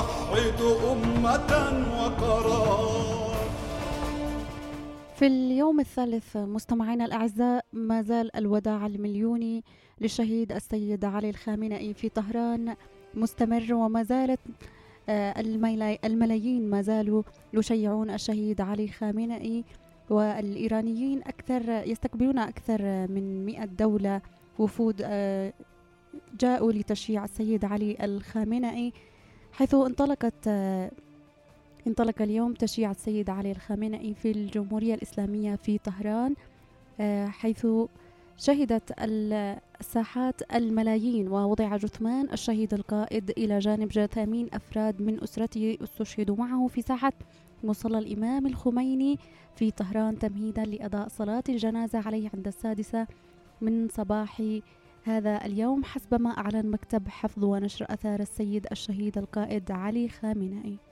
نوحد أمة وقرار. في اليوم الثالث مستمعينا الأعزاء ما زال الوداع المليوني للشهيد السيد علي الخامنئي في طهران مستمر، وما زالت الملايين ما زالوا يشيعون الشهيد علي خامنئي، والإيرانيين يستقبلون أكثر من 100 دولة وفود جاءوا لتشييع السيد علي الخامنئي، حيث انطلق اليوم تشييع السيد علي الخامنئي في الجمهورية الإسلامية في طهران، حيث شهدت الساحات الملايين، ووضع جثمان الشهيد القائد إلى جانب جثامين أفراد من أسرته استشهدوا معه في ساحة مصلى الإمام الخميني في طهران تمهيدا لأداء صلاة الجنازة عليه عند 6 من صباح هذا اليوم، حسب ما أعلن مكتب حفظ ونشر أثار السيد الشهيد القائد علي خامنئي.